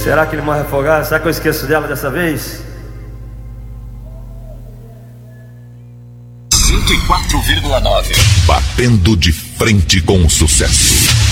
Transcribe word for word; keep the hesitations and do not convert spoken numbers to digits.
Será que ele morre afogado? Será que eu esqueço dela dessa vez? cento e quatro vírgula nove. Batendo de frente com o sucesso.